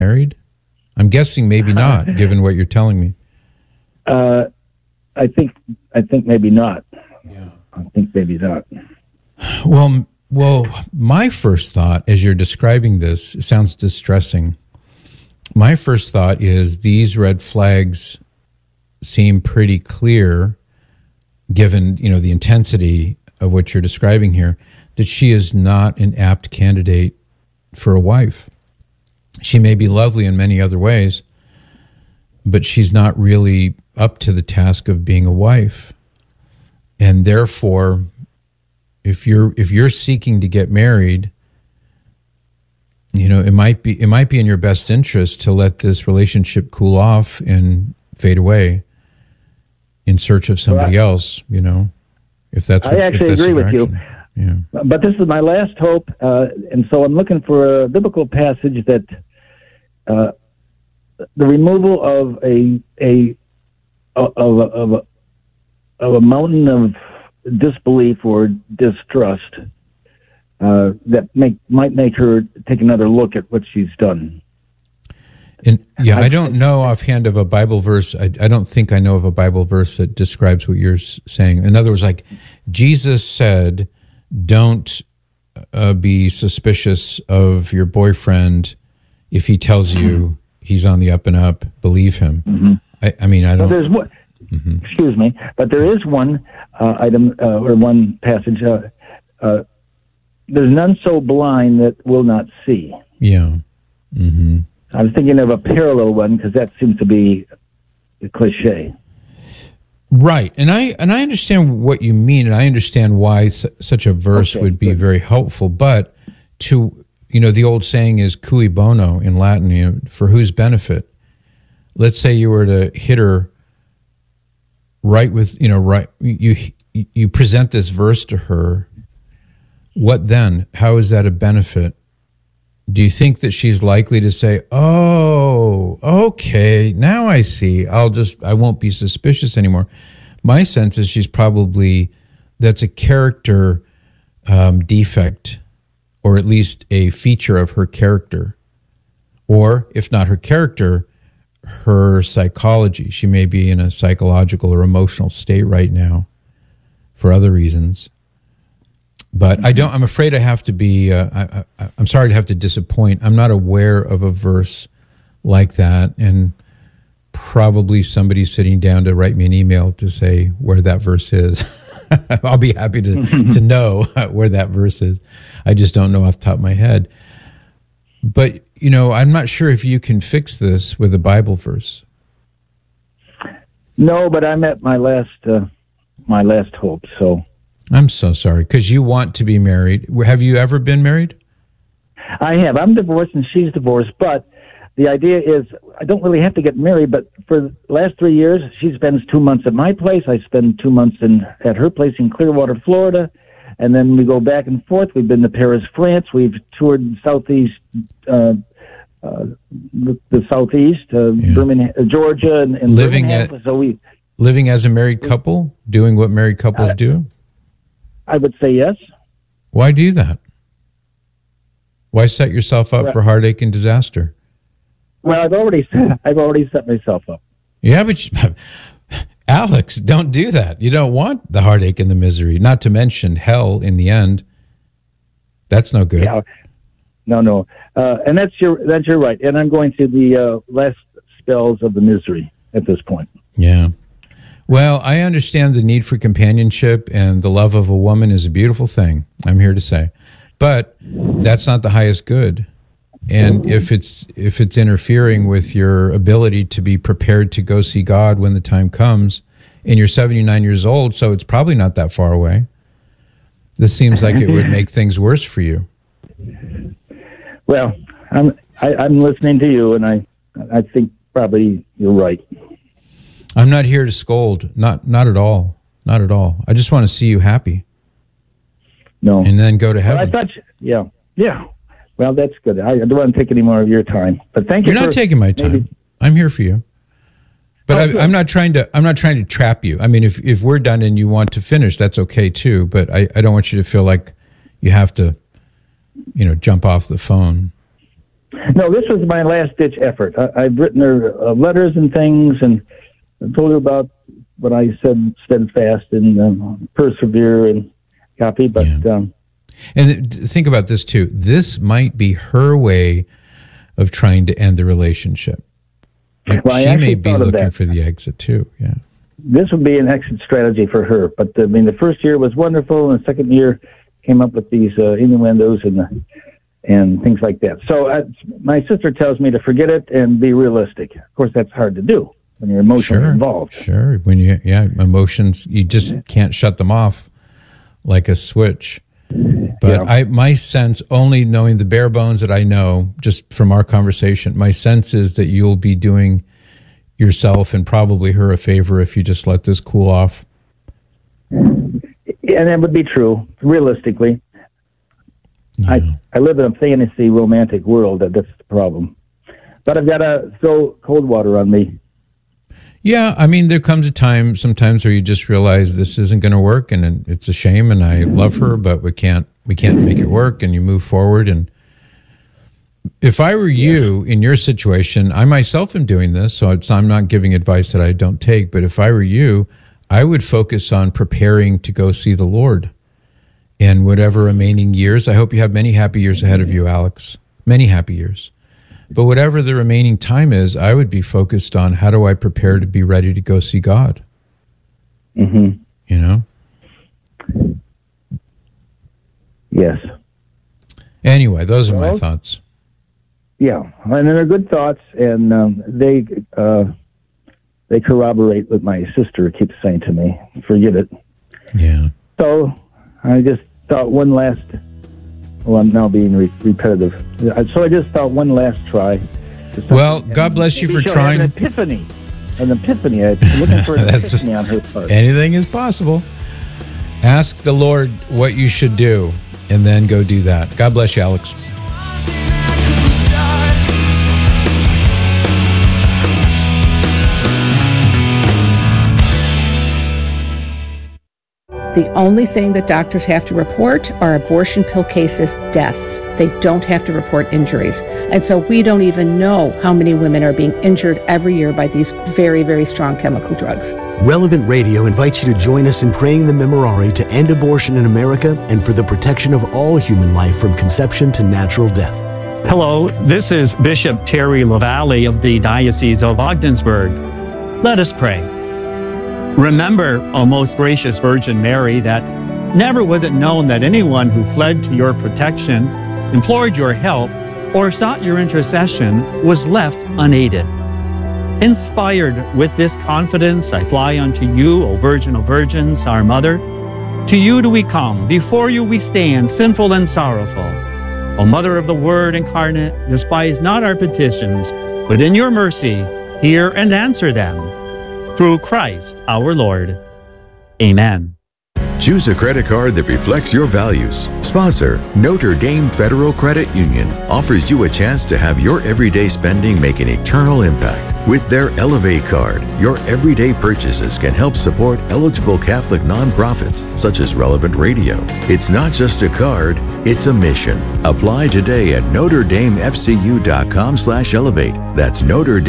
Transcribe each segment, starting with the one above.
married? I'm guessing maybe not, given what you're telling me. I think maybe not. Yeah. I think maybe not. Well, my first thought, as you're describing this, it sounds distressing. My first thought is these red flags seem pretty clear, given the intensity of what you're describing here, that she is not an apt candidate for a wife. She may be lovely in many other ways, but she's not really up to the task of being a wife. And therefore, if you're seeking to get married, it might be in your best interest to let this relationship cool off and fade away in search of somebody else. If that's I actually agree with you. Yeah. But this is my last hope, and so I'm looking for a biblical passage that the removal of a mountain of disbelief or distrust that might make her take another look at what she's done. And I don't know offhand of a Bible verse. I don't think I know of a Bible verse that describes what you're saying. In other words, like Jesus said, don't be suspicious of your boyfriend if he tells you he's on the up and up. Believe him. Mm-hmm. I don't. There's one. Mm-hmm. Excuse me, but there is one item or one passage. There's none so blind that will not see. Yeah. Mm-hmm. I was thinking of a parallel one because that seems to be a cliche. Right, and I understand what you mean, and I understand why such a verse would be very helpful. But the old saying is "cui bono" in Latin, for whose benefit? Let's say you were to hit her right with, you present this verse to her. What then? How is that a benefit? Do you think that she's likely to say, "Oh, okay, now I see. I won't be suspicious anymore"? My sense is that's a character defect, or at least a feature of her character. Or, if not her character, her psychology. She may be in a psychological or emotional state right now for other reasons. But I'm afraid I have to be, I'm sorry to have to disappoint. I'm not aware of a verse like that. And probably somebody's sitting down to write me an email to say where that verse is. I'll be happy to know where that verse is. I just don't know off the top of my head. But, I'm not sure if you can fix this with a Bible verse. No, but I'm at my last hope, so... I'm so sorry, because you want to be married. Have you ever been married? I have. I'm divorced and she's divorced, but the idea is I don't really have to get married, but for the last 3 years, she spends 2 months at my place. I spend 2 months at her place in Clearwater, Florida, and then we go back and forth. We've been to Paris, France. We've toured Southeast, the Southeast, Birmingham, Georgia, and living as a married couple, doing what married couples do? I would say yes. Why do that? Why set yourself up for heartache and disaster? Well, I've already set myself up. Yeah, but Alex, don't do that. You don't want the heartache and the misery, not to mention hell in the end. That's no good. Yeah. No. And that's your right. And I'm going through the last spells of the misery at this point. Yeah. Well, I understand the need for companionship, and the love of a woman is a beautiful thing, I'm here to say. But that's not the highest good. And if it's interfering with your ability to be prepared to go see God when the time comes, and you're 79 years old, so it's probably not that far away. This seems like it would make things worse for you. Well, I'm listening to you, and I think probably you're right. I'm not here to scold. Not at all. Not at all. I just want to see you happy. No. And then go to heaven. Well, I thought, yeah. Well, that's good. I don't want to take any more of your time. But thank you. You're not taking my time. I'm here for you. But I'm not trying to trap you. I mean, if we're done and you want to finish, that's okay too. But I don't want you to feel like you have to, jump off the phone. No, this was my last-ditch effort. I've written her letters and things and told her about what I said, steadfast and persevere and copy. But and think about this, too. This might be her way of trying to end the relationship. Well, she may be looking for the exit, too. Yeah. This would be an exit strategy for her. But, the first year was wonderful, and the second year came up with these innuendos and things like that. So my sister tells me to forget it and be realistic. Of course, that's hard to do when your emotions are involved. Sure. When emotions, you just can't shut them off like a switch. But my sense, only knowing the bare bones that I know, just from our conversation, my sense is that you'll be doing yourself and probably her a favor if you just let this cool off. And that would be true, realistically. Yeah. I live in a fantasy romantic world. That's the problem. But I've got to throw cold water on me. Yeah, I mean, there comes a time sometimes where you just realize this isn't going to work, and it's a shame, and I love her, but we can't make it work, and you move forward. And if I were you in your situation, I myself am doing this, so I'm not giving advice that I don't take, but if I were you, I would focus on preparing to go see the Lord. And whatever remaining years, I hope you have many happy years ahead of you, Alex. Many happy years. But whatever the remaining time is, I would be focused on how do I prepare to be ready to go see God? Mm-hmm. You know? Yes. Anyway, those are my thoughts. Yeah, and they're good thoughts, and they corroborate what my sister keeps saying to me. Forget it. Yeah. So I just thought one last... Well, I'm now being repetitive. So I just thought one last try. Well, God bless you for trying. An epiphany. I'm looking for an epiphany on her part. Anything is possible. Ask the Lord what you should do, and then go do that. God bless you, Alex. The only thing that doctors have to report are abortion pill cases, deaths. They don't have to report injuries. And so we don't even know how many women are being injured every year by these very, very strong chemical drugs. Relevant Radio invites you to join us in praying the Memorare to end abortion in America and for the protection of all human life from conception to natural death. Hello, this is Bishop Terry LaValle of the Diocese of Ogdensburg. Let us pray. Remember, O most gracious Virgin Mary, that never was it known that anyone who fled to your protection, implored your help, or sought your intercession was left unaided. Inspired with this confidence, I fly unto you, O Virgin of Virgins, our Mother. To you do we come, before you we stand, sinful and sorrowful. O Mother of the Word incarnate, despise not our petitions, but in your mercy hear and answer them. Through Christ our Lord. Amen. Choose a credit card that reflects your values. Sponsor, Notre Dame Federal Credit Union, offers you a chance to have your everyday spending make an eternal impact. With their Elevate card, your everyday purchases can help support eligible Catholic nonprofits such as Relevant Radio. It's not just a card, it's a mission. Apply today at NotreDameFCU.com/elevate. That's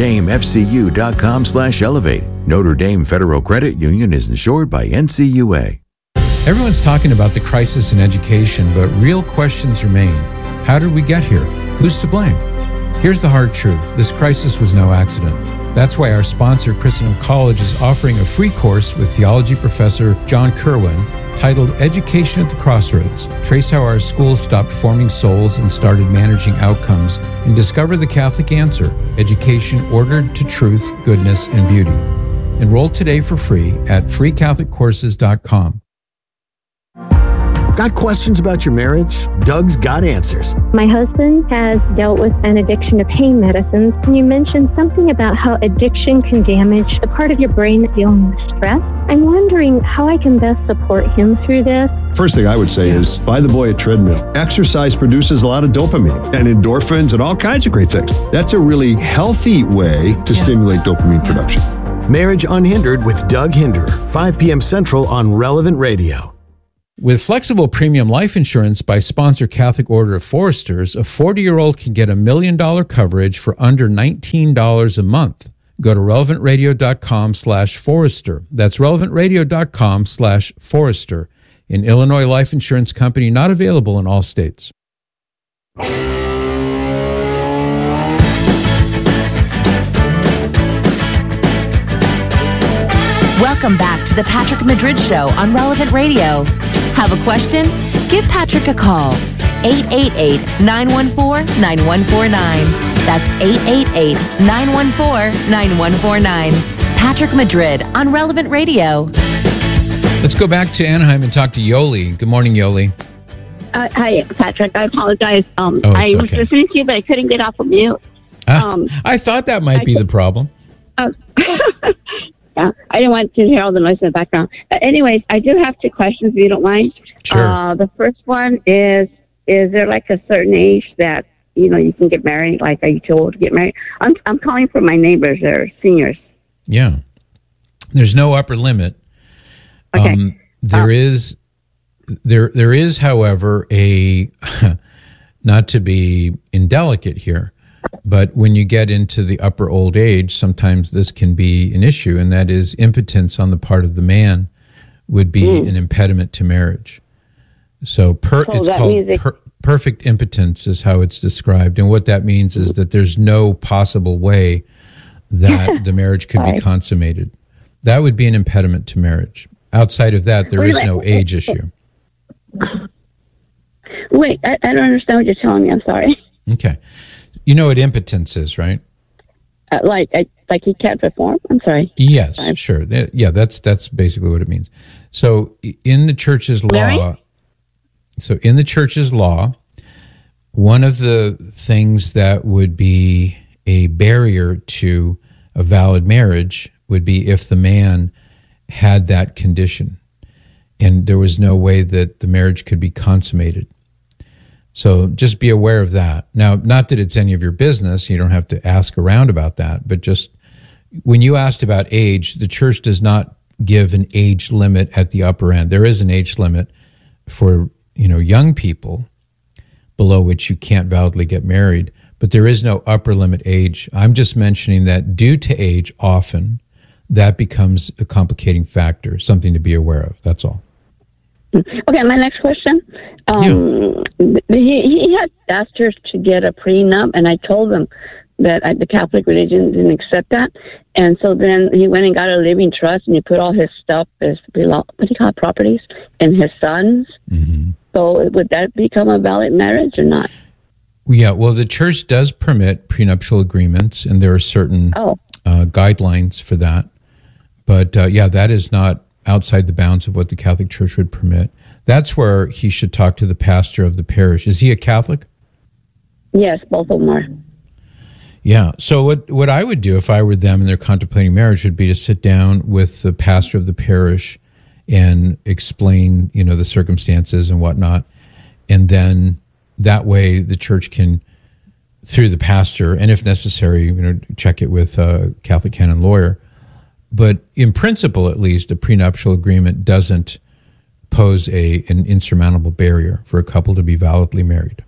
NotreDameFCU.com/elevate. Notre Dame Federal Credit Union is insured by NCUA. Everyone's talking about the crisis in education, but real questions remain. How did we get here? Who's to blame? Here's the hard truth. This crisis was no accident. That's why our sponsor, Christendom College, is offering a free course with theology professor John Kerwin titled Education at the Crossroads. Trace how our schools stopped forming souls and started managing outcomes, and discover the Catholic answer, education ordered to truth, goodness, and beauty. Enroll today for free at freecatholiccourses.com. Got questions about your marriage? Doug's got answers. My husband has dealt with an addiction to pain medicines. You mentioned something about how addiction can damage the part of your brain that's dealing with stress. I'm wondering how I can best support him through this. First thing I would say is buy the boy a treadmill. Exercise produces a lot of dopamine and endorphins and all kinds of great things. That's a really healthy way to stimulate dopamine production. Marriage Unhindered with Doug Hinderer, 5 p.m. Central on Relevant Radio. With flexible premium life insurance by Sponsor Catholic Order of Foresters, a 40-year-old can get $1 million coverage for under $19 a month. Go to relevantradio.com/Forester. That's relevantradio.com/Forester. An Illinois life insurance company not available in all states. Welcome back to the Patrick Madrid Show on Relevant Radio. Have a question? Give Patrick a call. 888-914-9149. That's 888-914-9149. Patrick Madrid on Relevant Radio. Let's go back to Anaheim and talk to Yoli. Good morning, Yoli. Hi, Patrick. I apologize. I was listening to you, but I couldn't get off of mute. I thought that might be the problem. Yeah, I didn't want to hear all the noise in the background. Anyways, I do have two questions, if you don't mind. Sure. The first one is there like a certain age that, you can get married? Like, are you too old to get married? I'm calling for my neighbors. They're seniors. Yeah. There's no upper limit. Okay. There is, however, a, not to be indelicate here, but when you get into the upper old age, sometimes this can be an issue, and that is impotence on the part of the man would be an impediment to marriage. So it's called perfect impotence is how it's described. And what that means is that there's no possible way that the marriage could be consummated. That would be an impediment to marriage. Outside of that, there is no age issue. Wait, I don't understand what you're telling me. I'm sorry. Okay. You know what impotence is, right? Like he can't perform? I'm sorry. Yes, sure. Yeah, that's basically what it means. So in the church's law, one of the things that would be a barrier to a valid marriage would be if the man had that condition and there was no way that the marriage could be consummated. So just be aware of that. Now, not that it's any of your business. You don't have to ask around about that. But just when you asked about age, the church does not give an age limit at the upper end. There is an age limit for, young people below which you can't validly get married. But there is no upper limit age. I'm just mentioning that due to age, often that becomes a complicating factor, something to be aware of. That's all. Okay, my next question. He had asked her to get a prenup, and I told him that the Catholic religion didn't accept that. And so then he went and got a living trust, and he put all his stuff, what do you call it, properties, in his son's. Mm-hmm. So would that become a valid marriage or not? Yeah, well, the church does permit prenuptial agreements, and there are certain guidelines for that. But, that is not outside the bounds of what the Catholic Church would permit. That's where he should talk to the pastor of the parish. Is he a Catholic? Yes, both of them are. Yeah. So what I would do if I were them and they're contemplating marriage would be to sit down with the pastor of the parish and explain, the circumstances and whatnot. And then that way the church can, through the pastor, and if necessary, check it with a Catholic canon lawyer. But in principle, at least, a prenuptial agreement doesn't pose an insurmountable barrier for a couple to be validly married.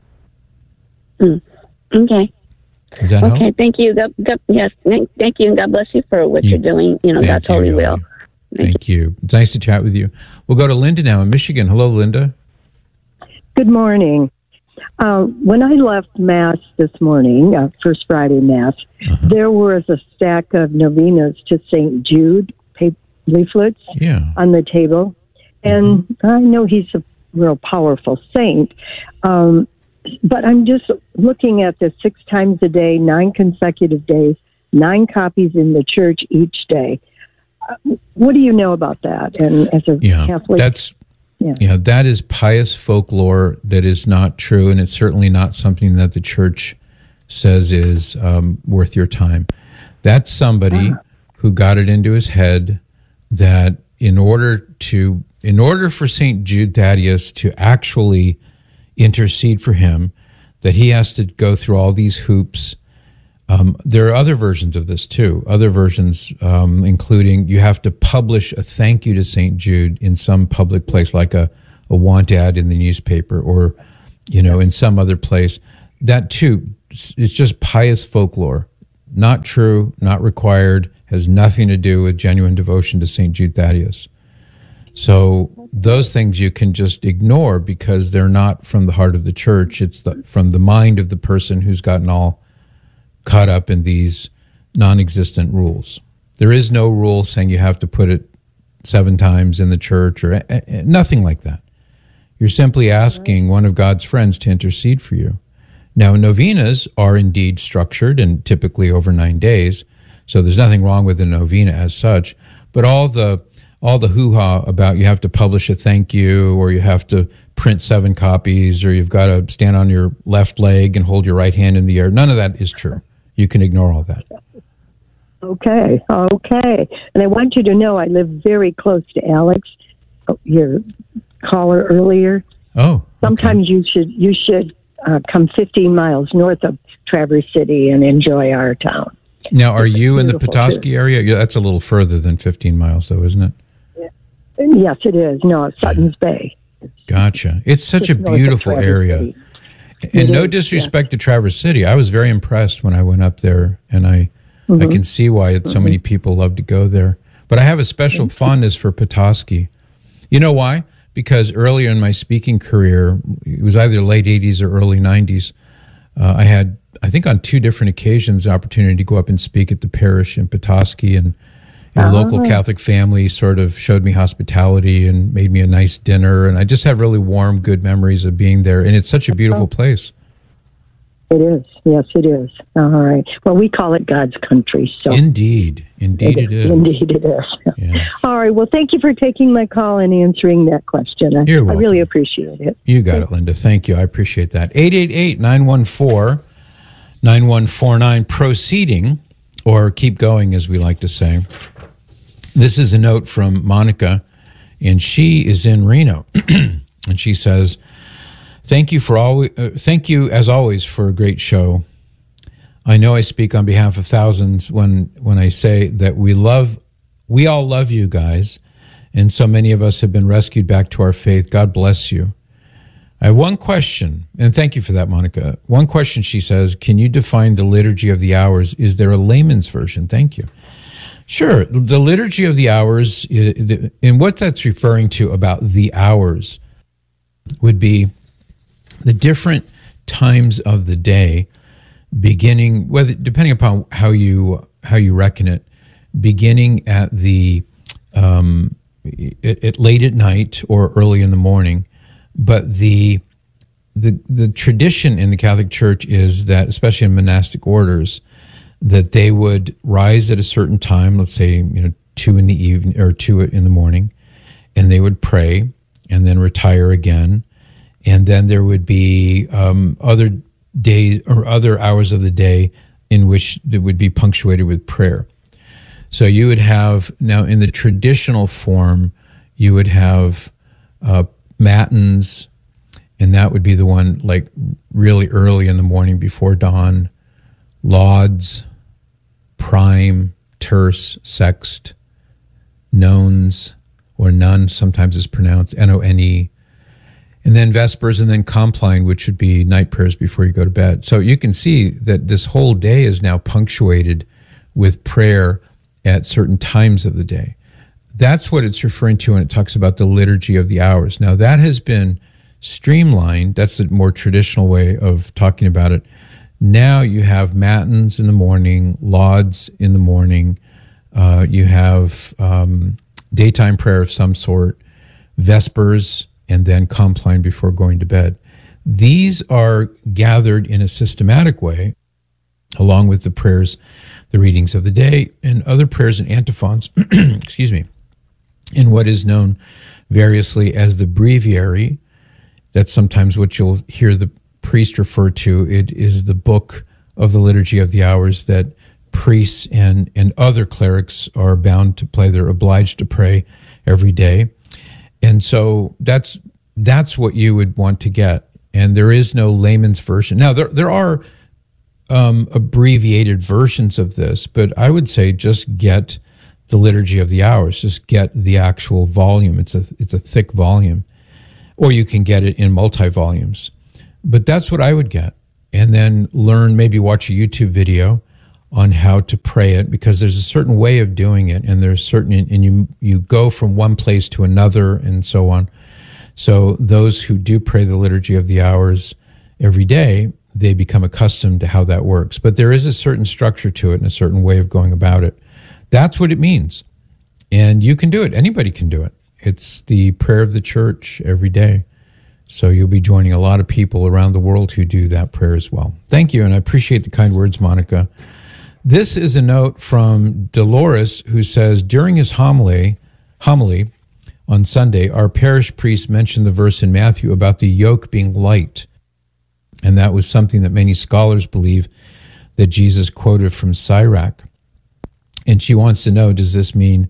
Okay. Does that help? Okay, thank you. Yes, thank you, and God bless you for what you're doing. God totally will. Thank you. It's nice to chat with you. We'll go to Linda now in Michigan. Hello, Linda. Good morning. When I left Mass this morning, First Friday Mass, there was a stack of novenas to St. Jude leaflets on the table. And I know he's a real powerful saint, but I'm just looking at this 6 times a day, 9 consecutive days, 9 copies in the church each day. What do you know about that? And as a Catholic... that is pious folklore that is not true, and it's certainly not something that the church says is worth your time. That's somebody who got it into his head that in order for St. Jude Thaddeus to actually intercede for him, that he has to go through all these hoops. There are other versions of this too. Other versions, including you have to publish a thank you to St. Jude in some public place, like a a want ad in the newspaper or, in some other place. That too is just pious folklore. Not true, not required, has nothing to do with genuine devotion to St. Jude Thaddeus. So those things you can just ignore because they're not from the heart of the church. It's from the mind of the person who's gotten all caught up in these non-existent rules. There is no rule saying you have to put it 7 times in the church or nothing like that. You're simply asking one of God's friends to intercede for you. Now, novenas are indeed structured and typically over 9 days, so there's nothing wrong with a novena as such, but all the hoo-ha about you have to publish a thank you or you have to print 7 copies or you've got to stand on your left leg and hold your right hand in the air, none of that is true. You can ignore all that. Okay. And I want you to know I live very close to Alex, your caller earlier. Oh. Okay. Sometimes you should come 15 miles north of Traverse City and enjoy our town. Now, are you in the Petoskey area? Yeah, that's a little further than 15 miles, though, isn't it? Yes, it is. No, Sutton's Bay. Gotcha. It's such a beautiful area. And no disrespect to Traverse City. I was very impressed when I went up there, and I can see why so many people love to go there. But I have a special fondness for Petoskey. You know why? Because earlier in my speaking career, it was either late 80s or early 90s, I had, I think on 2 different occasions, the opportunity to go up and speak at the parish in Petoskey, and a local Catholic family sort of showed me hospitality and made me a nice dinner, and I just have really warm, good memories of being there, and it's such a beautiful place. It is. Yes, it is. All right. Well, we call it God's country. So Indeed it is. Indeed it is. Yes. All right. Well, thank you for taking my call and answering that question. You're welcome. I really appreciate it. You got it, Linda. Thank you. I appreciate that. 888-914-9149. Proceeding, or keep going, as we like to say. This is a note from Monica, and she is in Reno, and she says, Thank you as always for a great show. I know I speak on behalf of thousands when I say that we all love you guys, and so many of us have been rescued back to our faith. God bless you. I have one question, and thank you for that, Monica. One question, she says, can you define the Liturgy of the Hours? Is there a layman's version? Thank you. Sure. The Liturgy of the Hours, and what that's referring to about the hours would be the different times of the day, beginning, depending upon how you reckon it, beginning at at late at night or early in the morning. But the tradition in the Catholic Church is that, especially in monastic orders, that they would rise at a certain time, let's say 2 in the evening or 2 in the morning, and they would pray and then retire again. And then there would be other days or other hours of the day in which it would be punctuated with prayer. So you would have, now in the traditional form, you would have matins, and that would be the one like really early in the morning before dawn, lauds, prime, terce, sext, nones, or none, sometimes it's pronounced N-O-N-E, and then vespers, and then compline, which would be night prayers before you go to bed. So you can see that this whole day is now punctuated with prayer at certain times of the day. That's what it's referring to when it talks about the Liturgy of the Hours. Now, that has been streamlined. That's the more traditional way of talking about it. Now you have matins in the morning, lauds in the morning. You have daytime prayer of some sort, vespers, and then compline before going to bed. These are gathered in a systematic way, along with the prayers, the readings of the day, and other prayers and antiphons, excuse me, in what is known variously as the breviary. That's sometimes what you'll hear the priest refer to. It is the book of the Liturgy of the Hours that priests and other clerics are bound to play. They're obliged to pray every day. And so that's what you would want to get. And there is no layman's version. Now, there are abbreviated versions of this, but I would say just get the Liturgy of the Hours. Just get the actual volume. It's a thick volume. or you can get it in multi-volumes. But that's what I would get. And then learn, maybe watch a YouTube video on how to pray it, because there's a certain way of doing it, and there's certain, and you go from one place to another and so on. So those who do pray the Liturgy of the Hours every day, they become accustomed to how that works. But there is a certain structure to it and a certain way of going about it. That's what it means. And you can do it. Anybody can do it. It's the prayer of the church every day. So you'll be joining a lot of people around the world who do that prayer as well. Thank you, and I appreciate the kind words, Monica. This is a note from Dolores, who says, during his homily on Sunday, our parish priest mentioned the verse in Matthew about the yoke being light. And that was something that many scholars believe that Jesus quoted from Sirach. And she wants to know, does this mean,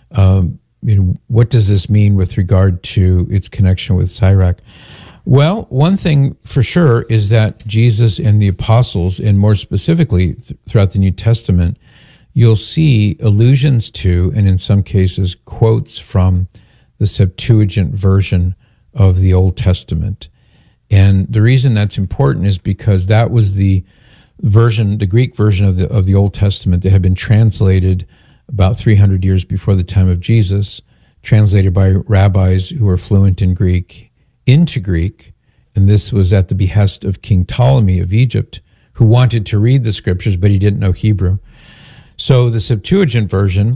what does this mean with regard to its connection with Sirach? Well, one thing for sure is that Jesus and the apostles, and more specifically throughout the New Testament, you'll see allusions to, and in some cases, quotes from the Septuagint version of the Old Testament. And the reason that's important is because that was the version, the Greek version of the Old Testament that had been translated about 300 years before the time of Jesus, translated by rabbis who were fluent in Greek into Greek. And this was at the behest of King Ptolemy of Egypt, who wanted to read the scriptures, but he didn't know Hebrew. So the Septuagint version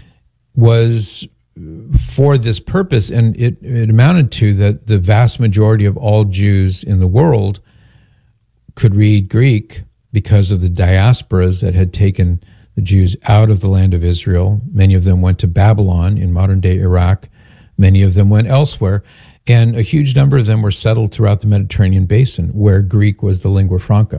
was for this purpose, and it amounted to that the vast majority of all Jews in the world could read Greek because of the diasporas that had taken the Jews out of the land of Israel. Many of them went to Babylon in modern-day Iraq. Many of them went elsewhere. And a huge number of them were settled throughout the Mediterranean basin, where Greek was the lingua franca.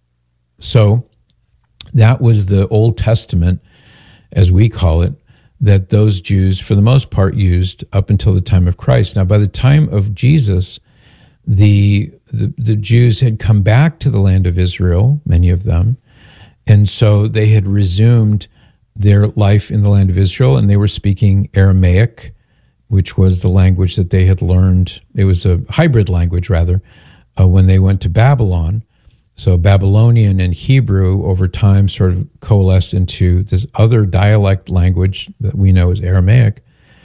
So that was the Old Testament, as we call it, that those Jews, for the most part, used up until the time of Christ. Now, by the time of Jesus, the Jews had come back to the land of Israel, many of them, and so they had resumed their life in the land of Israel, and they were speaking Aramaic, which was the language that they had learned. It was a hybrid language, rather, when they went to Babylon. So Babylonian and Hebrew over time sort of coalesced into this other dialect language that we know as Aramaic.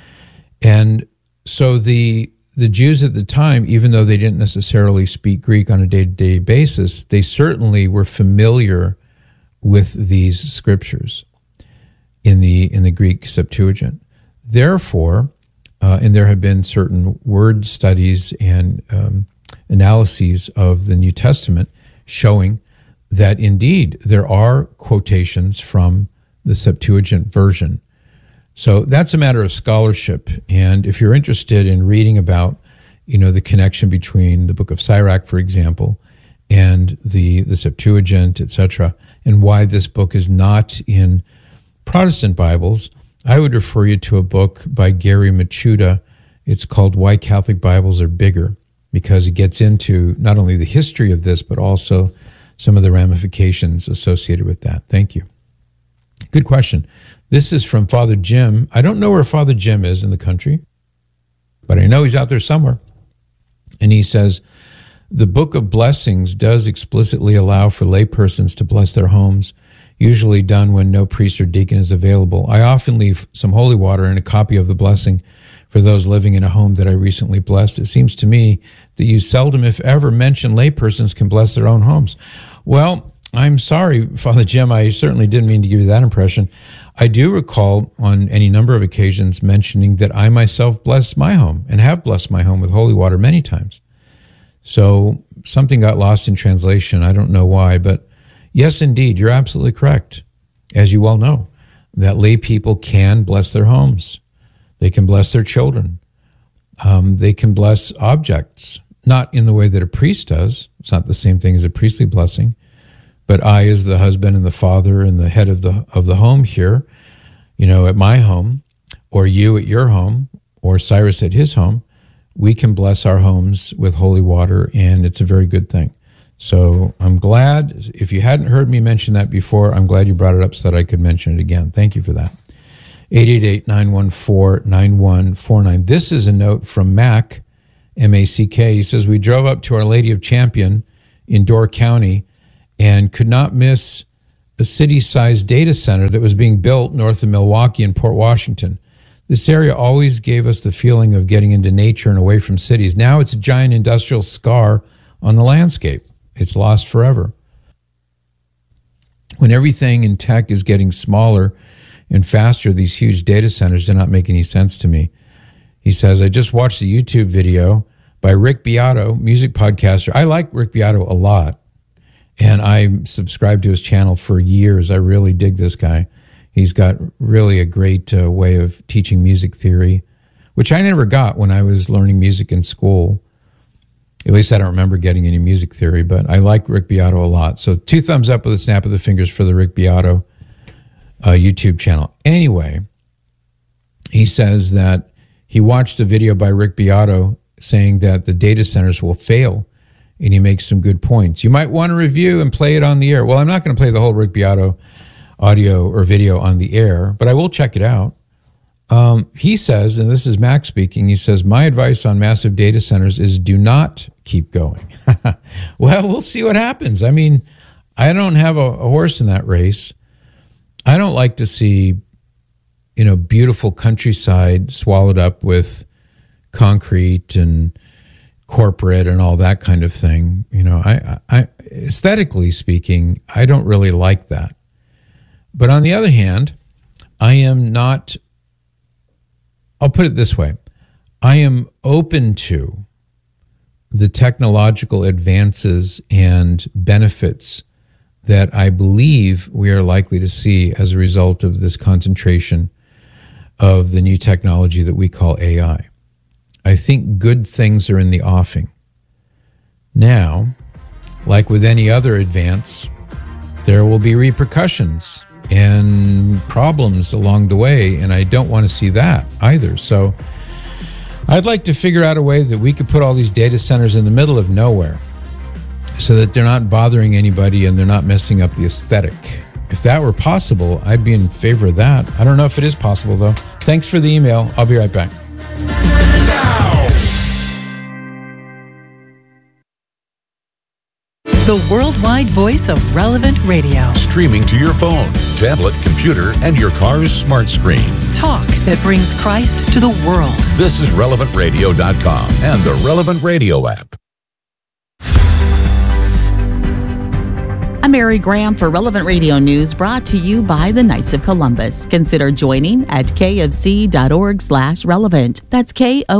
And so the Jews at the time, even though they didn't necessarily speak Greek on a day-to-day basis, they certainly were familiar with these scriptures in the Greek Septuagint. Therefore, and there have been certain word studies and analyses of the New Testament showing that indeed there are quotations from the Septuagint version. So that's a matter of scholarship. And if you're interested in reading about, the connection between the book of Sirach, for example, and the Septuagint, etc., and why this book is not in Protestant Bibles, I would refer you to a book by Gary Machuda. It's called Why Catholic Bibles Are Bigger, because it gets into not only the history of this, but also some of the ramifications associated with that. Thank you. Good question. This is from Father Jim. I don't know where Father Jim is in the country, but I know he's out there somewhere. And he says, the Book of Blessings does explicitly allow for laypersons to bless their homes, usually done when no priest or deacon is available. I often leave some holy water and a copy of the blessing for those living in a home that I recently blessed. It seems to me that you seldom, if ever, mention laypersons can bless their own homes. Well, I'm sorry, Father Jim, I certainly didn't mean to give you that impression. I do recall on any number of occasions mentioning that I myself bless my home and have blessed my home with holy water many times. So something got lost in translation. I don't know why, but yes, indeed, you're absolutely correct. As you well know, that lay people can bless their homes. They can bless their children. They can bless objects, not in the way that a priest does. It's not the same thing as a priestly blessing. But I, as the husband and the father and the head of the home here, at my home, or you at your home, or Cyrus at his home, we can bless our homes with holy water, and it's a very good thing. So I'm glad, if you hadn't heard me mention that before, I'm glad you brought it up so that I could mention it again. Thank you for that. 888-914-9149. This is a note from Mac, M-A-C-K. He says, we drove up to Our Lady of Champion in Door County and could not miss a city-sized data center that was being built north of Milwaukee and Port Washington. This area always gave us the feeling of getting into nature and away from cities. Now it's a giant industrial scar on the landscape. It's lost forever. When everything in tech is getting smaller and faster, these huge data centers do not make any sense to me. He says, I just watched a YouTube video by Rick Beato, music podcaster. I like Rick Beato a lot, and I subscribed to his channel for years. I really dig this guy. He's got really a great way of teaching music theory, which I never got when I was learning music in school. At least I don't remember getting any music theory, but I like Rick Beato a lot. So 2 thumbs up with a snap of the fingers for the Rick Beato YouTube channel. Anyway, he says that he watched a video by Rick Beato saying that the data centers will fail, and he makes some good points. You might want to review and play it on the air. Well, I'm not going to play the whole Rick Beato audio or video on the air, but I will check it out. He says, and this is Max speaking, he says, my advice on massive data centers is do not keep going. Well, we'll see what happens. I mean, I don't have a horse in that race. I don't like to see, beautiful countryside swallowed up with concrete and corporate and all that kind of thing. I aesthetically speaking, I don't really like that. But on the other hand, I am not, I'll put it this way, I am open to the technological advances and benefits that I believe we are likely to see as a result of this concentration of the new technology that we call AI. I think good things are in the offing. Now, like with any other advance, there will be repercussions and problems along the way, and I don't want to see that either. So I'd like to figure out a way that we could put all these data centers in the middle of nowhere so that they're not bothering anybody and they're not messing up the aesthetic. If that were possible, I'd be in favor of that. I don't know if it is possible, though. Thanks for the email. I'll be right back. The worldwide voice of Relevant Radio. Streaming to your phone, tablet, computer, and your car's smart screen. Talk that brings Christ to the world. This is RelevantRadio.com and the Relevant Radio app. I'm Mary Graham for Relevant Radio News, brought to you by the Knights of Columbus. Consider joining at kfc.org/relevant. That's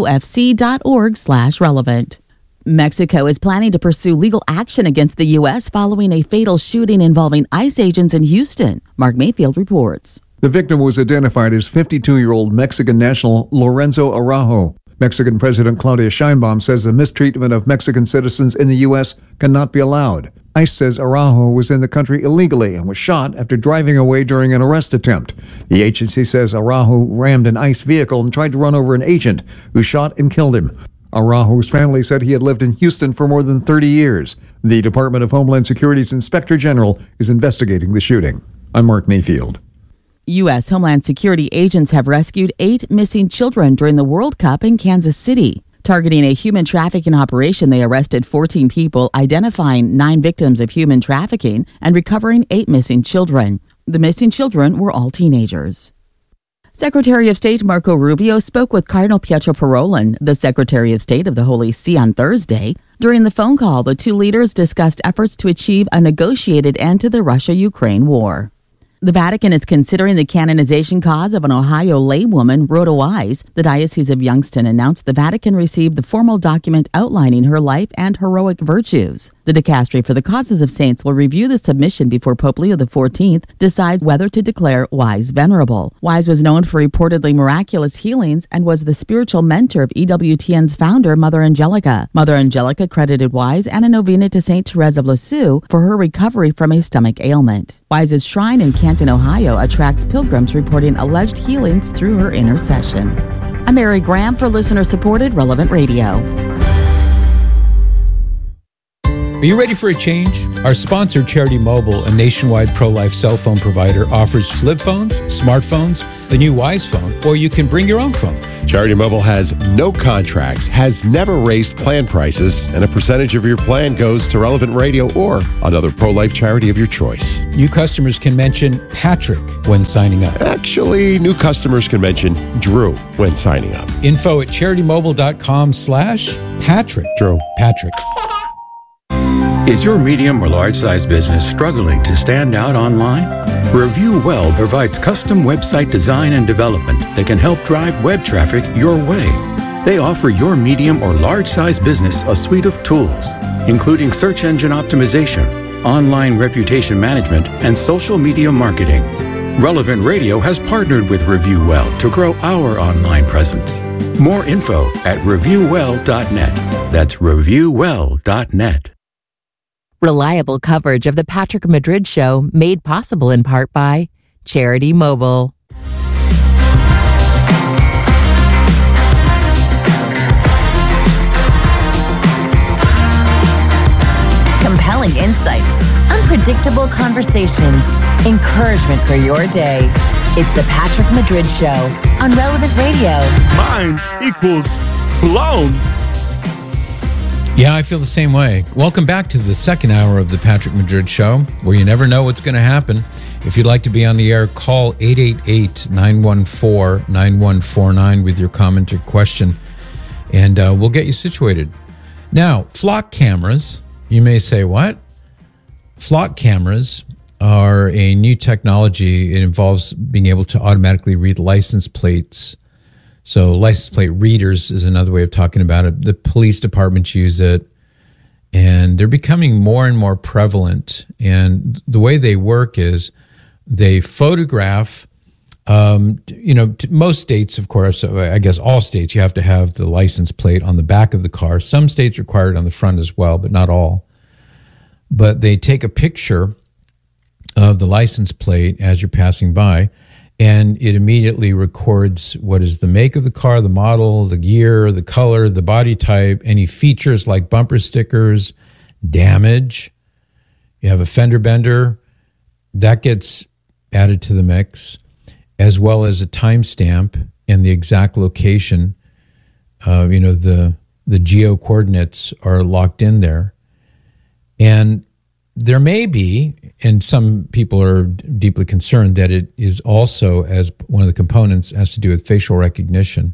kofc.org/relevant. Mexico is planning to pursue legal action against the U.S. following a fatal shooting involving ICE agents in Houston. Mark Mayfield reports. The victim was identified as 52-year-old Mexican national Lorenzo Araujo. Mexican President Claudia Sheinbaum says the mistreatment of Mexican citizens in the U.S. cannot be allowed. ICE says Araujo was in the country illegally and was shot after driving away during an arrest attempt. The agency says Araujo rammed an ICE vehicle and tried to run over an agent who shot and killed him. Araujo's family said he had lived in Houston for more than 30 years. The Department of Homeland Security's Inspector General is investigating the shooting. I'm Mark Mayfield. U.S. Homeland Security agents have rescued 8 missing children during the World Cup in Kansas City. Targeting a human trafficking operation, they arrested 14 people, identifying 9 victims of human trafficking and recovering 8 missing children. The missing children were all teenagers. Secretary of State Marco Rubio spoke with Cardinal Pietro Parolin, the Secretary of State of the Holy See, on Thursday. During the phone call, the two leaders discussed efforts to achieve a negotiated end to the Russia-Ukraine war. The Vatican is considering the canonization cause of an Ohio laywoman, Rhoda Wise. The Diocese of Youngstown announced the Vatican received the formal document outlining her life and heroic virtues. The Dicastery for the Causes of Saints will review the submission before Pope Leo XIV decides whether to declare Wise venerable. Wise was known for reportedly miraculous healings and was the spiritual mentor of EWTN's founder, Mother Angelica. Mother Angelica credited Wise and a novena to St. Therese of Lisieux for her recovery from a stomach ailment. Wise's shrine in Canton, Ohio attracts pilgrims reporting alleged healings through her intercession. I'm Mary Graham for listener-supported Relevant Radio. Are you ready for a change? Our sponsor, Charity Mobile, a nationwide pro-life cell phone provider, offers flip phones, smartphones, the new Wise phone, or you can bring your own phone. Charity Mobile has no contracts, has never raised plan prices, and a percentage of your plan goes to Relevant Radio or another pro-life charity of your choice. New customers can mention Patrick when signing up. Actually, new customers can mention Drew when signing up. Info at CharityMobile.com/Patrick. Drew. Patrick. Is your medium or large size business struggling to stand out online? Review Well provides custom website design and development that can help drive web traffic your way. They offer your medium or large size business a suite of tools, including search engine optimization, online reputation management, and social media marketing. Relevant Radio has partnered with Review Well to grow our online presence. More info at reviewwell.net. That's reviewwell.net. Reliable coverage of the Patrick Madrid Show made possible in part by Charity Mobile. Compelling insights, unpredictable conversations, encouragement for your day. It's the Patrick Madrid Show on Relevant Radio. Mind equals blown. Yeah, I feel the same way. Welcome back to the second hour of the Patrick Madrid Show, where you never know what's going to happen. If you'd like to be on the air, call 888-914-9149 with your comment or question, and we'll get you situated. Now, flock cameras, you may say, what? Flock cameras are a new technology. It involves being able to automatically read license plates. So license plate readers is another way of talking about it. The police departments use it, and they're becoming more and more prevalent. And the way they work is they photograph, most states, of course, I guess all states, you have to have the license plate on the back of the car. Some states require it on the front as well, but not all. But they take a picture of the license plate as you're passing by, and it immediately records what is the make of the car, the model, the year, the color, the body type, any features like bumper stickers, damage. You have a fender bender, that gets added to the mix, as well as a timestamp and the exact location. The geo coordinates are locked in there. And there may be, and some people are deeply concerned that it is also, as one of the components, has to do with facial recognition.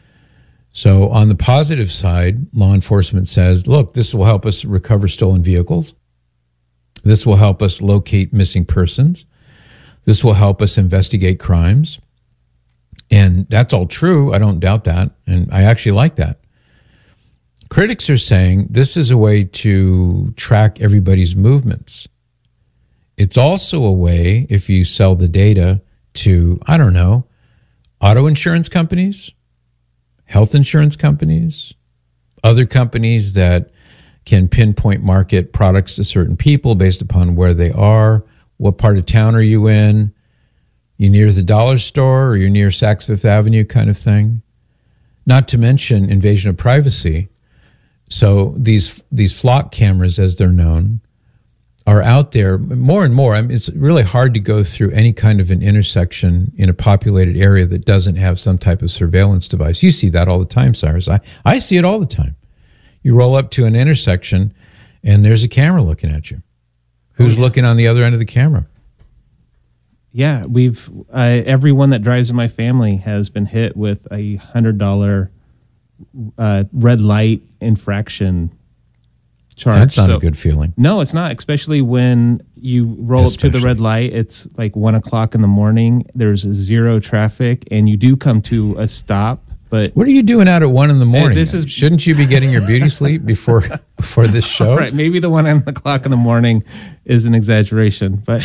So on the positive side, law enforcement says, look, this will help us recover stolen vehicles. This will help us locate missing persons. This will help us investigate crimes. And that's all true. I don't doubt that. And I actually like that. Critics are saying this is a way to track everybody's movements. It's also a way, if you sell the data to, auto insurance companies, health insurance companies, other companies that can pinpoint market products to certain people based upon where they are, what part of town are you in, you near the dollar store or you're near Saks Fifth Avenue kind of thing. Not to mention invasion of privacy. So these flock cameras, as they're known, are out there more and more. It's really hard to go through any kind of an intersection in a populated area that doesn't have some type of surveillance device. You see that all the time, Cyrus. I see it all the time. You roll up to an intersection, and there's a camera looking at you. Who's looking on the other end of the camera? Yeah, everyone that drives in my family has been hit with a $100 red light infraction charge. That's not a good feeling. No, it's not, especially when you roll up to the red light. It's like 1 o'clock in the morning. There's zero traffic, and you do come to a stop. But what are you doing out at 1 in the morning? Shouldn't you be getting your beauty sleep before this show? Right, maybe the 1 o'clock in the morning is an exaggeration, but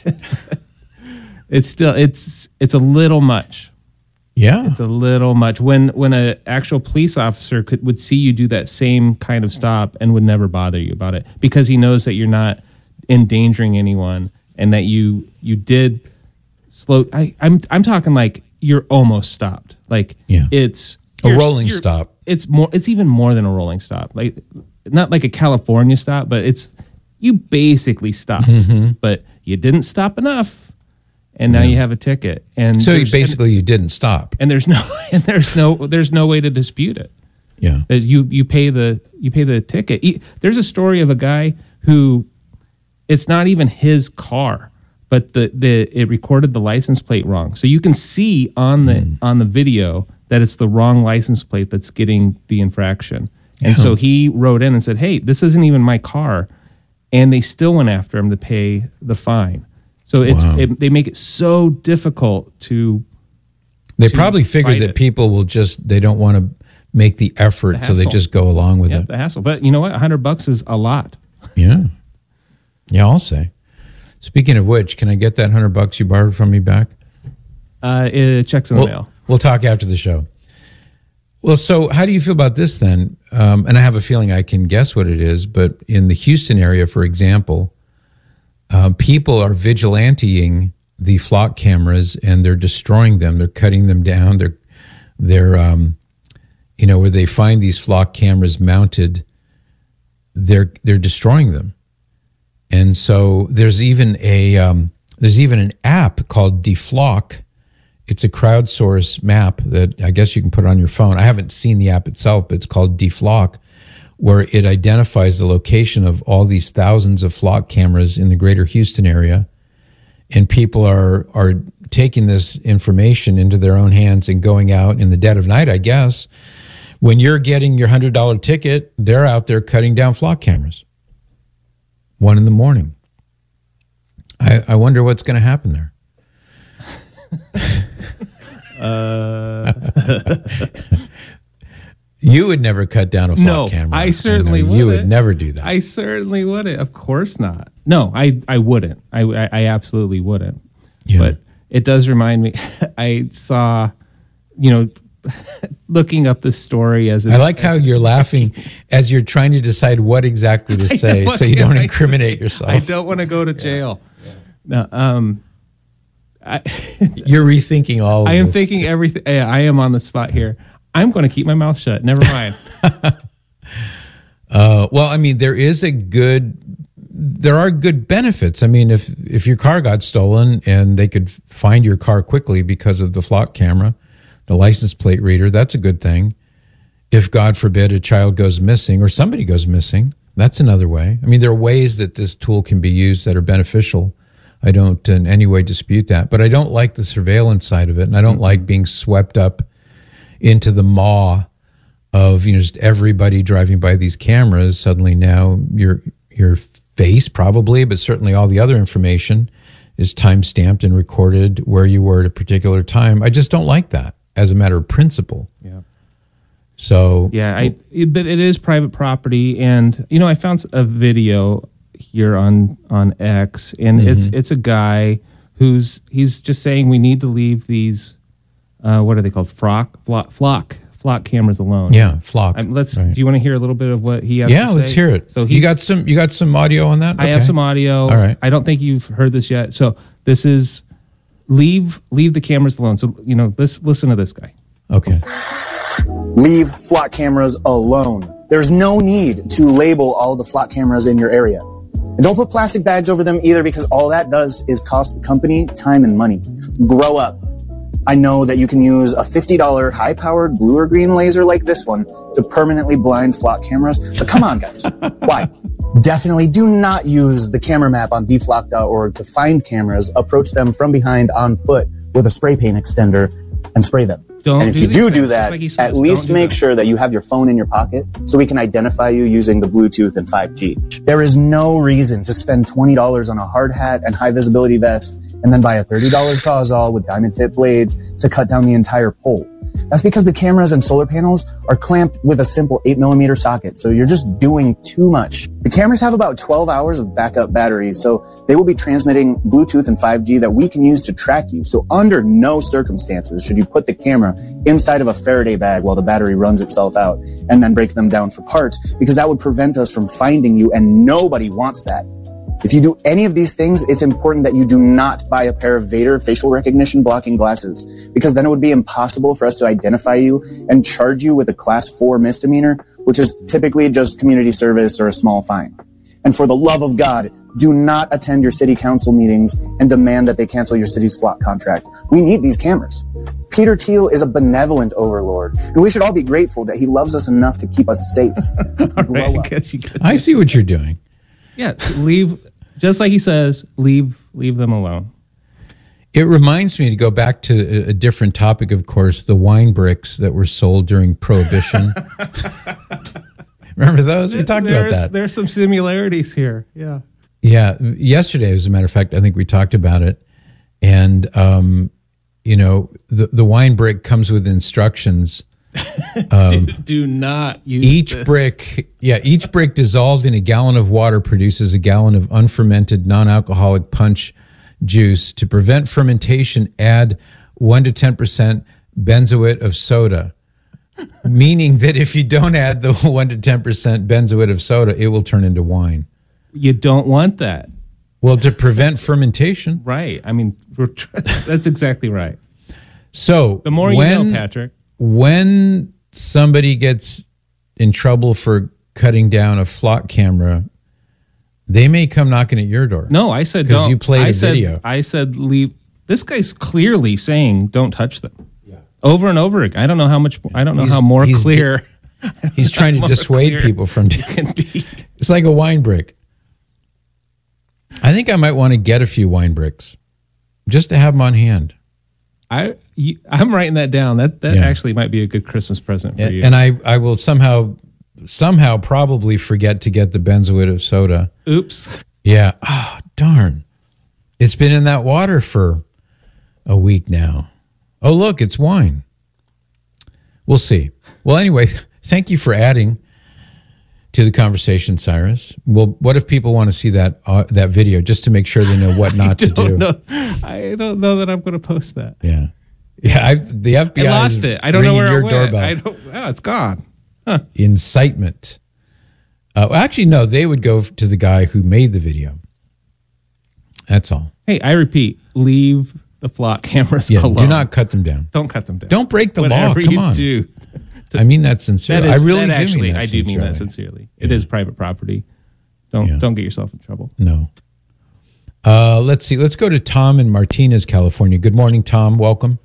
it's still it's a little much. Yeah, it's a little much. When an actual police officer would see you do that same kind of stop and would never bother you about it because he knows that you're not endangering anyone and that you did slow. I'm talking like you're almost stopped. Like it's a rolling stop. It's more. It's even more than a rolling stop. Like not like a California stop, but you basically stopped, but you didn't stop enough, and now you have a ticket. And so you didn't stop, and there's no way to dispute it. Yeah, you pay the ticket. There's a story of a guy who, it's not even his car, but it recorded the license plate wrong. So you can see on the video that it's the wrong license plate that's getting the infraction. And so he wrote in and said, "Hey, this isn't even my car," and they still went after him to pay the fine. So they make it so difficult to. They probably figured that people will they don't want to make the effort, so they just go along with it. The hassle. But you know what? $100 is a lot. Yeah. Yeah, I'll say. Speaking of which, can I get that $100 you borrowed from me back? Checks in the mail. We'll talk after the show. Well, so how do you feel about this then? And I have a feeling I can guess what it is, but in the Houston area, for example, people are vigilanteing the flock cameras and they're destroying them. They're cutting them down. They're where they find these flock cameras mounted, they're destroying them. And so there's even an app called Deflock. It's a crowdsourced map that I guess you can put on your phone. I haven't seen the app itself, but it's called Deflock, where it identifies the location of all these thousands of flock cameras in the greater Houston area. And people are taking this information into their own hands and going out in the dead of night, I guess. When you're getting your $100 ticket, they're out there cutting down flock cameras. 1 a.m. I wonder what's going to happen there. You would never cut down a flock camera. No, I certainly wouldn't. You would never do that. I certainly wouldn't. Of course not. No, I wouldn't. I absolutely wouldn't. Yeah. But it does remind me, I saw, looking up the story as I like how you're laughing as you're trying to decide what exactly to say so you don't incriminate yourself. I don't want to go to jail. Yeah. No, you're rethinking all of this. I am thinking everything. I am on the spot here. I'm going to keep my mouth shut. Never mind. Well, I mean, there are good benefits. I mean, if your car got stolen and they could find your car quickly because of the flock camera, the license plate reader, that's a good thing. If, God forbid, a child goes missing or somebody goes missing, that's another way. I mean, there are ways that this tool can be used that are beneficial. I don't in any way dispute that. But I don't like the surveillance side of it, and I don't like being swept up into the maw of just everybody driving by these cameras. Suddenly now your face probably, but certainly all the other information is time-stamped and recorded where you were at a particular time. I just don't like that as a matter of principle. Yeah. So yeah, but it is private property, and I found a video here on X, and it's a guy he's just saying we need to leave these what are they called, flock cameras alone. Yeah, flock. Do you want to hear a little bit of what he has to say? Yeah, let's hear it. So you got some audio on that? I have some audio. All right. I don't think you've heard this yet. So this is leave the cameras alone. So listen to this guy. Okay. Leave flock cameras alone. There's no need to label all the flock cameras in your area. And don't put plastic bags over them either, because all that does is cost the company time and money. Grow up. I know that you can use a $50 high-powered blue or green laser like this one to permanently blind flock cameras, but come on, guys. Why? Definitely do not use the camera map on deflock.org to find cameras, approach them from behind on foot with a spray paint extender, and spray them. And if you do that, at least make sure that you have your phone in your pocket so we can identify you using the Bluetooth and 5G. There is no reason to spend $20 on a hard hat and high visibility vest and then buy a $30 Sawzall with diamond tip blades to cut down the entire pole. That's because the cameras and solar panels are clamped with a simple 8mm socket, so you're just doing too much. The cameras have about 12 hours of backup battery, so they will be transmitting Bluetooth and 5G that we can use to track you. So under no circumstances should you put the camera inside of a Faraday bag while the battery runs itself out and then break them down for parts, because that would prevent us from finding you, and nobody wants that. If you do any of these things, it's important that you do not buy a pair of Vader facial recognition blocking glasses, because then it would be impossible for us to identify you and charge you with a class 4 misdemeanor, which is typically just community service or a small fine. And for the love of God, do not attend your city council meetings and demand that they cancel your city's flock contract. We need these cameras. Peter Thiel is a benevolent overlord, and we should all be grateful that he loves us enough to keep us safe. I see what you're doing. Yeah, leave, just like he says, leave them alone. It reminds me, to go back to a different topic, of course, the wine bricks that were sold during Prohibition. Remember those? We talked about that. There's some similarities here. Yeah. Yeah. Yesterday, as a matter of fact, I think we talked about it. And, the wine brick comes with instructions. Do not use each this. Each brick dissolved in a gallon of water produces a gallon of unfermented non-alcoholic punch juice. To prevent fermentation, add 1 to 10% benzoate of soda. Meaning that if you don't add the 1 to 10% benzoate of soda, it will turn into wine. You don't want that. Well, to prevent fermentation. Right. I mean, that's exactly right. So the more you know, Patrick. When somebody gets in trouble for cutting down a flock camera, they may come knocking at your door. No, I said don't. Because you played video. I said leave. This guy's clearly saying don't touch them. Yeah. Over and over again. I don't know how much. I don't know how more clear. He's trying to dissuade people from doing it. It's like a wine brick. I think I might want to get a few wine bricks just to have them on hand. I'm writing that down. That actually might be a good Christmas present for you. And I will somehow probably forget to get the benzoate of soda. Oops. Yeah. Oh, darn. It's been in that water for a week now. Oh, look, it's wine. We'll see. Well, anyway, thank you for adding to the conversation, Cyrus. Well, what if people want to see that video just to make sure they know what not to do? I don't know that I'm going to post that. Yeah. Yeah, the FBI I lost it. I don't know where it went. Doorbell. It's gone. Huh. Incitement. Actually, no, they would go to the guy who made the video. That's all. Hey, I repeat, leave the flock cameras alone. Do not cut them down. Don't cut them down. Don't break the law. Whatever Come on. do. I mean that sincerely. I really do mean that I do mean that sincerely. It is private property. Don't get yourself in trouble. No. Let's see. Let's go to Tom in Martinez, California. Good morning, Tom. Welcome.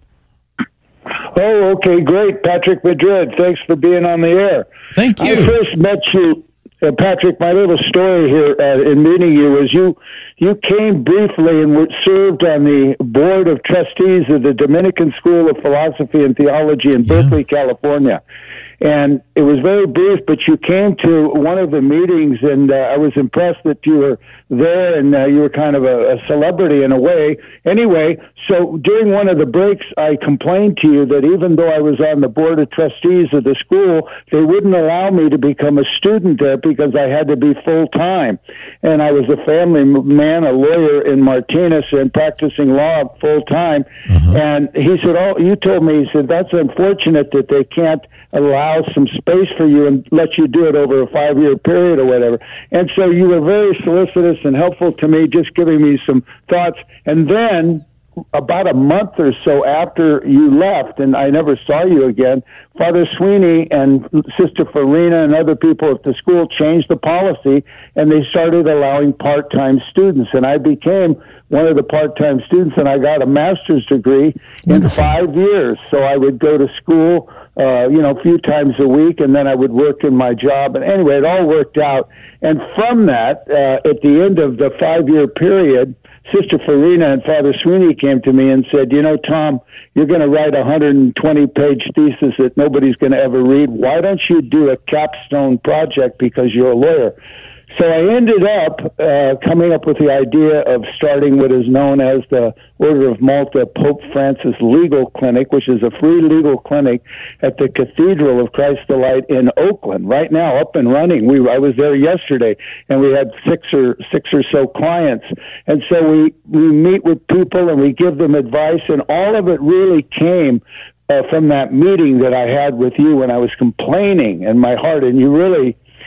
Oh, okay, great. Patrick Madrid, thanks for being on the air. Thank you. I first met you, Patrick, my little story here in meeting you was you came briefly and were served on the board of trustees of the Dominican School of Philosophy and Theology in Berkeley, California. And it was very brief, but you came to one of the meetings, and I was impressed that you were there, and you were kind of a celebrity in a way. Anyway, so during one of the breaks, I complained to you that even though I was on the board of trustees of the school, they wouldn't allow me to become a student there because I had to be full-time. And I was a family man, a lawyer in Martinez, and practicing law full-time. And he said, you told me, he said, that's unfortunate that they can't allow some space for you and let you do it over a 5-year period or whatever. And so you were very solicitous and helpful to me, just giving me some thoughts. And then about a month or so after you left, and I never saw you again, Father Sweeney and Sister Farina and other people at the school changed the policy, and they started allowing part-time students. And I became one of the part-time students, and I got a master's degree in 5 years. So I would go to school a few times a week, and then I would work in my job. And anyway, it all worked out. And from that, at the end of the 5-year period, Sister Farina and Father Sweeney came to me and said, Tom, you're going to write a 120-page thesis that nobody's going to ever read. Why don't you do a capstone project because you're a lawyer? So I ended up coming up with the idea of starting what is known as the Order of Malta Pope Francis Legal Clinic, which is a free legal clinic at the Cathedral of Christ the Light in Oakland, right now up and running. I was there yesterday, and we had six or so clients. And so we meet with people and we give them advice, and all of it really came from that meeting that I had with you when I was complaining in my heart, and you really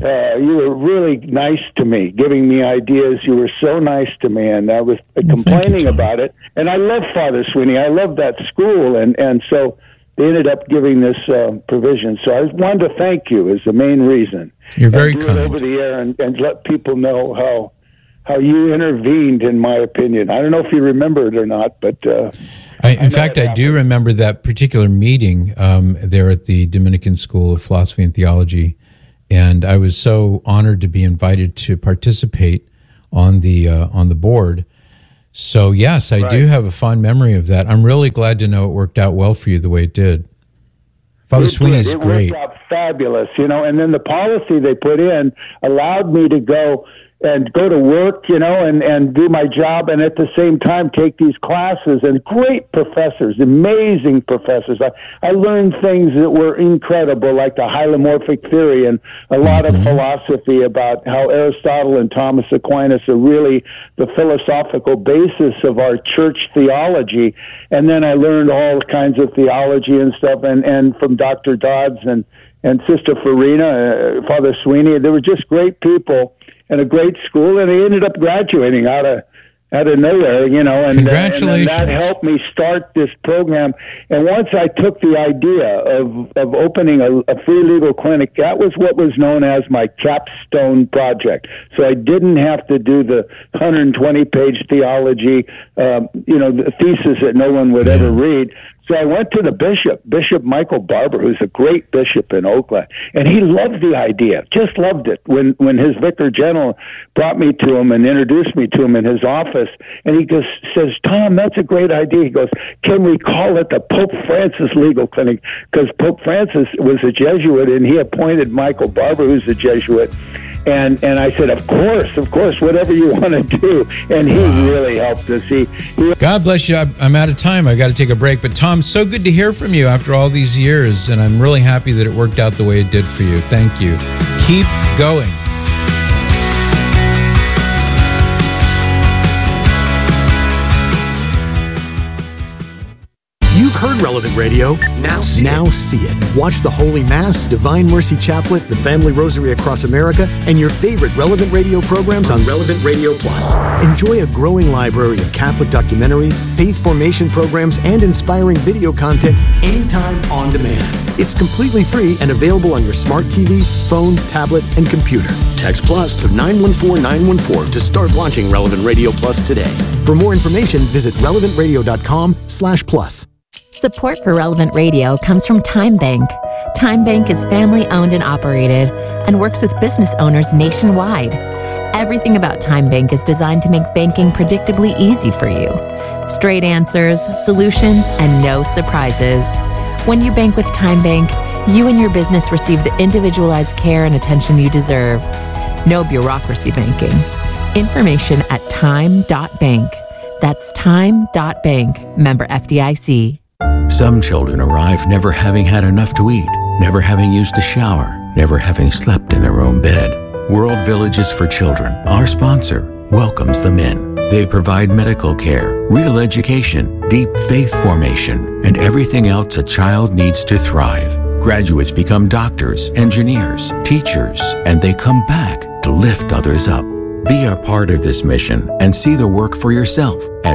You were really nice to me, giving me ideas. You were so nice to me, and I was complaining about it. And I love Father Sweeney. I love that school, and so they ended up giving this provision. So I wanted to thank you is the main reason. You're very kind. Over the air and let people know how you intervened, in my opinion. I don't know if you remember it or not, but... in fact, I do remember that particular meeting there at the Dominican School of Philosophy and Theology, and I was so honored to be invited to participate on the board. So, yes, I do have a fond memory of that. I'm really glad to know it worked out well for you the way it did. Father Sweeney is great. It worked out fabulous, and then the policy they put in allowed me to go to work, and do my job, and at the same time take these classes, and great professors, amazing professors. I learned things that were incredible, like the hylomorphic theory and a lot of philosophy about how Aristotle and Thomas Aquinas are really the philosophical basis of our church theology. And then I learned all kinds of theology and stuff, and from Dr. Dodds and Sister Farina, Father Sweeney. They were just great people. And a great school, and he ended up graduating out of nowhere, and Congratulations. And that helped me start this program. And once I took the idea of opening a free legal clinic, that was what was known as my capstone project. So I didn't have to do the 120-page theology, the thesis that no one would ever read. So I went to the Bishop Michael Barber, who's a great bishop in Oakland, and he loved the idea, just loved it. When his vicar general brought me to him and introduced me to him in his office, and he says, Tom, that's a great idea. He goes, can we call it the Pope Francis Legal Clinic? Because Pope Francis was a Jesuit, and he appointed Michael Barber, who's a Jesuit. And I said, of course, whatever you want to do. And he really helped us. He God bless you. I'm out of time. I got to take a break. But Tom, so good to hear from you after all these years. And I'm really happy that it worked out the way it did for you. Thank you. Keep going. You've heard Relevant Radio. Now see it. Watch the Holy Mass, Divine Mercy Chaplet, the Family Rosary Across America, and your favorite Relevant Radio programs on Relevant Radio Plus. Enjoy a growing library of Catholic documentaries, faith formation programs, and inspiring video content anytime on demand. It's completely free and available on your smart TV, phone, tablet, and computer. Text Plus to 914-914 to start launching Relevant Radio Plus today. For more information, visit relevantradio.com/plus. Support for Relevant Radio comes from Time Bank. Time Bank is family owned and operated and works with business owners nationwide. Everything about Time Bank is designed to make banking predictably easy for you. Straight answers, solutions, and no surprises. When you bank with Time Bank, you and your business receive the individualized care and attention you deserve. No bureaucracy banking. Information at time.bank. That's time.bank. Member FDIC. Some children arrive never having had enough to eat, never having used a shower, never having slept in their own bed. World Villages for Children, our sponsor, welcomes them in. They provide medical care, real education, deep faith formation, and everything else a child needs to thrive. Graduates become doctors, engineers, teachers, and they come back to lift others up. Be a part of this mission and see the work for yourself at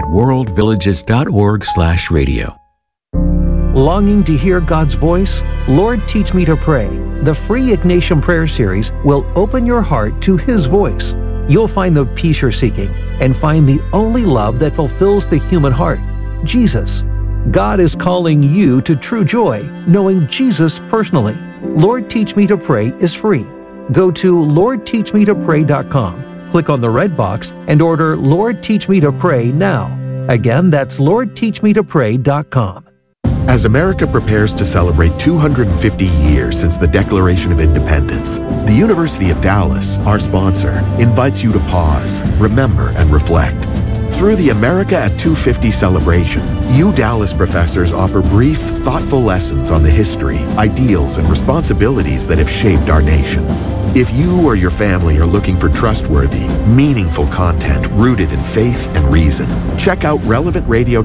worldvillages.org/radio. Longing to hear God's voice? Lord, Teach Me to Pray. The free Ignatian Prayer Series will open your heart to His voice. You'll find the peace you're seeking and find the only love that fulfills the human heart, Jesus. God is calling you to true joy, knowing Jesus personally. Lord, Teach Me to Pray is free. Go to LordTeachMeToPray.com, click on the red box, and order Lord, Teach Me to Pray now. Again, that's LordTeachMeToPray.com. As America prepares to celebrate 250 years since the Declaration of Independence, the University of Dallas, our sponsor, invites you to pause, remember, and reflect. Through the America at 250 celebration, Dallas professors offer brief, thoughtful lessons on the history, ideals, and responsibilities that have shaped our nation. If you or your family are looking for trustworthy, meaningful content rooted in faith and reason, check out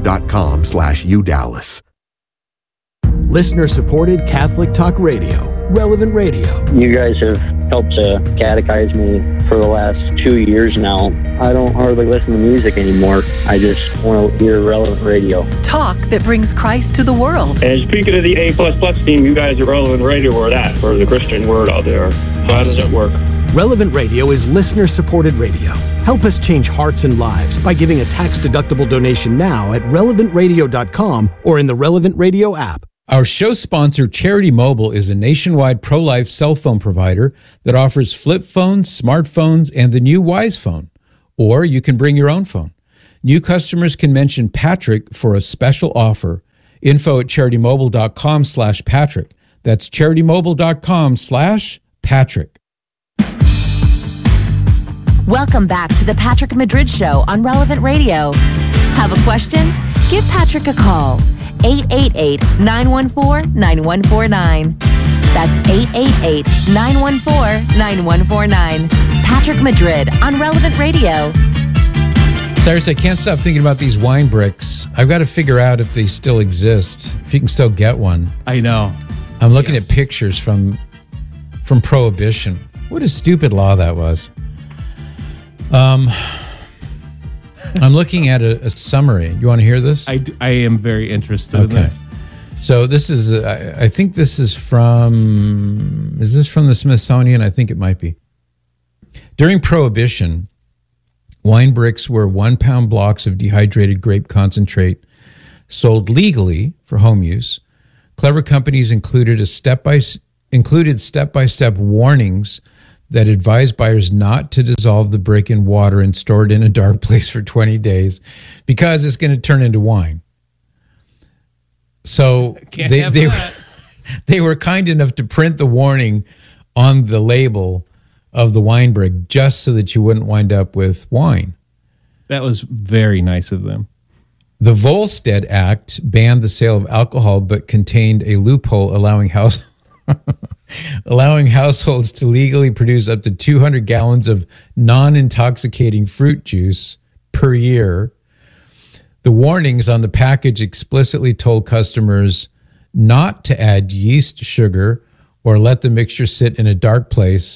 relevantradio.com/UDallas. Listener-supported Catholic Talk Radio. Relevant Radio. You guys have helped to catechize me for the last 2 years now. I don't hardly listen to music anymore. I just want to hear Relevant Radio. Talk that brings Christ to the world. And speaking of the A++ team, you guys at Relevant Radio are that for the Christian word out there. So how does it work? Relevant Radio is listener-supported radio. Help us change hearts and lives by giving a tax-deductible donation now at relevantradio.com or in the Relevant Radio app. Our show sponsor, Charity Mobile, is a nationwide pro-life cell phone provider that offers flip phones, smartphones, and the new Wise phone. Or you can bring your own phone. New customers can mention Patrick for a special offer. Info at CharityMobile.com/Patrick. That's CharityMobile.com/Patrick. Welcome back to the Patrick Madrid Show on Relevant Radio. Have a question? Give Patrick a call. 888-914-9149. That's 888-914-9149. Patrick Madrid on Relevant Radio. Cyrus, I can't stop thinking about these wine bricks. I've got to figure out if they still exist, if you can still get one. I know. I'm looking at pictures from Prohibition. What a stupid law that was. I'm looking at a summary. You want to hear this? I am very interested in this. So this is, I think this is is this from the Smithsonian? I think it might be. During Prohibition, wine bricks were 1 pound blocks of dehydrated grape concentrate sold legally for home use. Clever companies included step-by-step warnings that advised buyers not to dissolve the brick in water and store it in a dark place for 20 days because it's going to turn into wine. So they were kind enough to print the warning on the label of the wine brick just so that you wouldn't wind up with wine. That was very nice of them. The Volstead Act banned the sale of alcohol but contained a loophole allowing households to legally produce up to 200 gallons of non-intoxicating fruit juice per year. The warnings on the package explicitly told customers not to add yeast, sugar, or let the mixture sit in a dark place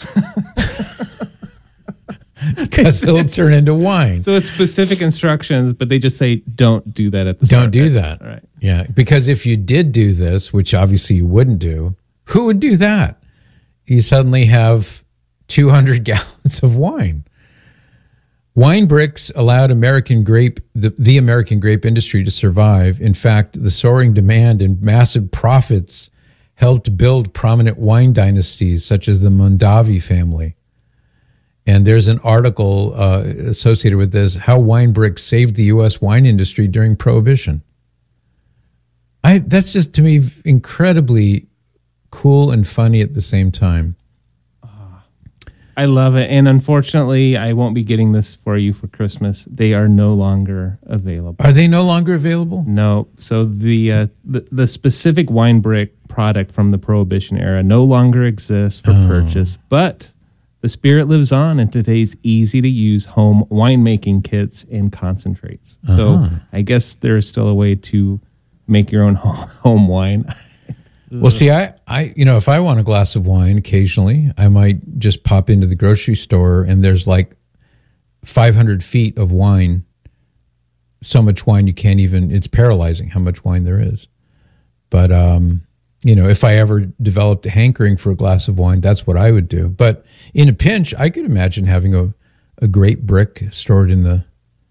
because it'll turn into wine. So it's specific instructions, but they just say, don't do that at the start. Don't do that. Right. Yeah, because if you did do this, which obviously you wouldn't do, who would do that? You suddenly have 200 gallons of wine. Wine bricks allowed the American grape industry to survive. In fact, the soaring demand and massive profits helped build prominent wine dynasties such as the Mondavi family. And there's an article associated with this, how wine bricks saved the U.S. wine industry during Prohibition. That's just, to me, incredibly cool and funny at the same time. I love it. And unfortunately, I won't be getting this for you for Christmas. They are no longer available. Are they no longer available? No. So the specific wine brick product from the Prohibition era no longer exists for purchase, but the spirit lives on in today's easy-to-use home winemaking kits and concentrates. So I guess there is still a way to make your own home wine. Well, see, I if I want a glass of wine occasionally, I might just pop into the grocery store and there's like 500 feet of wine. So much wine you can't even, it's paralyzing how much wine there is. But, if I ever developed a hankering for a glass of wine, that's what I would do. But in a pinch, I could imagine having a great brick stored in the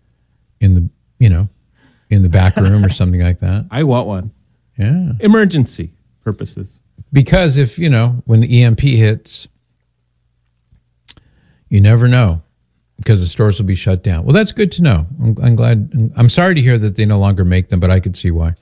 back room or something like that. I want one. Yeah. Emergency purposes. Because if, when the EMP hits, you never know because the stores will be shut down. Well, that's good to know. I'm glad. I'm sorry to hear that they no longer make them, but I could see why.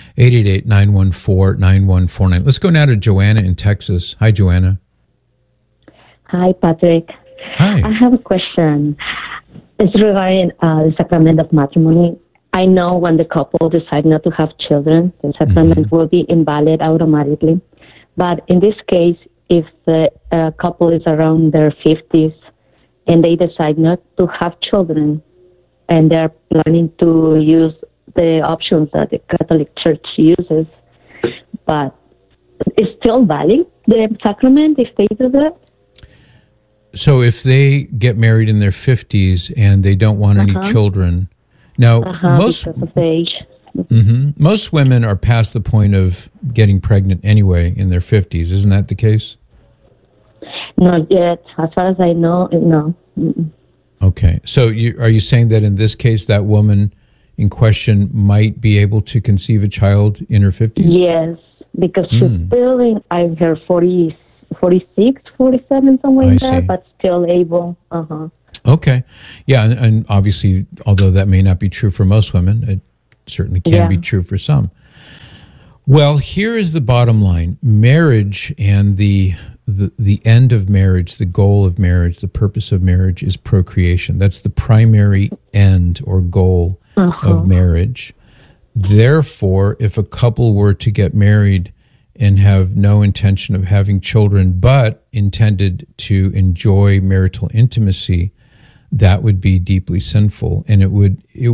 888-914-9149. Let's go now to Joanna in Texas. Hi, Joanna. Hi, Patrick. Hi. I have a question. It's regarding the sacrament of matrimony. I know when the couple decide not to have children, the sacrament will be invalid automatically. But in this case, if the couple is around their 50s and they decide not to have children and they're planning to use the options that the Catholic Church uses, but it's still valid The sacrament, if they do that? So if they get married in their 50s and they don't want any children, now most because of the age. Most women are past the point of getting pregnant anyway in their 50s. Isn't that the case? Not yet. As far as I know, no. Mm-mm. Okay. So are you saying that in this case, that woman in question might be able to conceive a child in her 50s? Yes, because she's still in her 40s. 46, 47, somewhere in there, but still able. Okay. Yeah, and obviously, although that may not be true for most women, it certainly can be true for some. Well, here is the bottom line. Marriage and the end of marriage, the goal of marriage, the purpose of marriage is procreation. That's the primary end or goal of marriage. Therefore, if a couple were to get married and have no intention of having children, but intended to enjoy marital intimacy, that would be deeply sinful, and it would